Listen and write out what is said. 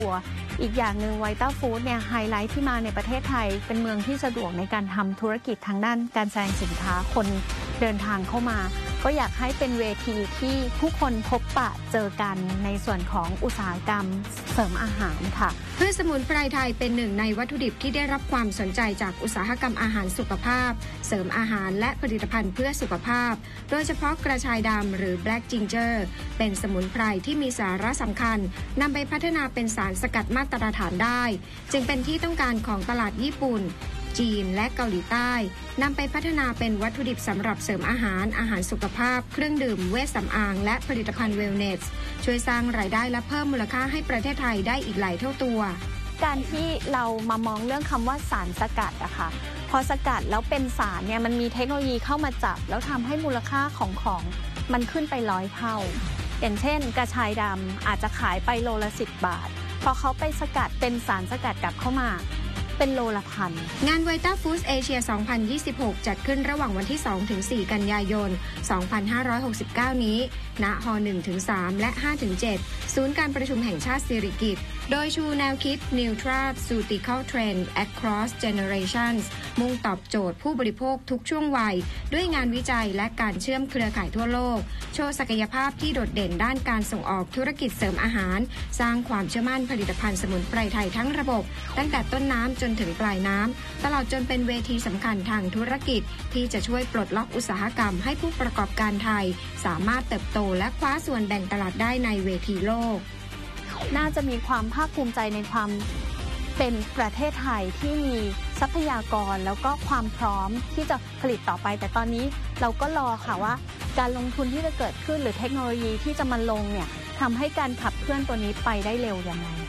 อีกอย่างหนึ่งไวต้าฟู้ดเนี่ยไฮไลท์ที่มาในประเทศไทยเป็นเมืองที่สะดวกในการทำธุรกิจทางด้านการแสดงสินค้าคนเดินทางเข้ามาก็อยากให้เป็นเวทีที่ผู้คนพบปะเจอกันในส่วนของอุตสาหกรรมเสริมอาหารค่ะพืชสมุนไพรไทยเป็นหนึ่งในวัตถุดิบที่ได้รับความสนใจจากอุตสาหกรรมอาหารสุขภาพเสริมอาหารและผลิตภัณฑ์เพื่อสุขภาพโดยเฉพาะกระชายดำหรือ Black Ginger เป็นสมุนไพรที่มีสาระสำคัญนำไปพัฒนาเป็นสารสกัดมาตรฐานได้จึงเป็นที่ต้องการของตลาดญี่ปุ่นจีนและเกาหลีใต้นำไปพัฒนาเป็นวัตถุดิบสำหรับเสริมอาหารสุขภาพเครื่องดื่มเวชสำอางและผลิตภัณฑ์เวลเนสช่วยสร้างรายได้และเพิ่มมูลค่าให้ประเทศไทยได้อีกหลายเท่าตัวการที่เรามามองเรื่องคำว่าสารสกัดอะค่ะพอสกัดแล้วเป็นสารเนี่ยมันมีเทคโนโลยีเข้ามาจับแล้วทำให้มูลค่าของมันขึ้นไป100 เท่าอย่างเช่นกระชายดำอาจจะขายไปโลละ10 บาทพอเขาไปสกัดเป็นสารสกัดกลับเข้ามาเป็นโลละพันงานไวต้าฟู้ดเอเชีย 2026 จัดขึ้นระหว่างวันที่ 2-4 กันยายน 2569 นี้ณฮ1-3 และ 5-7 ศูนย์การประชุมแห่งชาติสิริกิติ์โดยชูแนวคิด Nutraceutical Trend Across Generations มุ่งตอบโจทย์ผู้บริโภคทุกช่วงวัยด้วยงานวิจัยและการเชื่อมเครือข่ายทั่วโลกโชว์ศักยภาพที่โดดเด่นด้านการส่งออกธุรกิจเสริมอาหารสร้างความเชื่อมั่นผลิตภัณฑ์สมุนไพรไทยทั้งระบบตั้งแต่ต้นน้ำจนถึงปลายน้ำตลอดจนเป็นเวทีสำคัญทางธุรกิจที่จะช่วยปลดล็อกอุตสาหกรรมให้ผู้ประกอบการไทยสามารถเติบโตและคว้าส่วนแบ่งตลาดได้ในเวทีโลกน่าจะมีความภาคภูมิใจในความเป็นประเทศไทยที่มีทรัพยากรแล้วก็ความพร้อมที่จะผลิตต่อไปแต่ตอนนี้เราก็รอค่ะว่าการลงทุนที่จะเกิดขึ้นหรือเทคโนโลยีที่จะมาลงเนี่ยทำให้การขับเคลื่อนตัวนี้ไปได้เร็วยังไง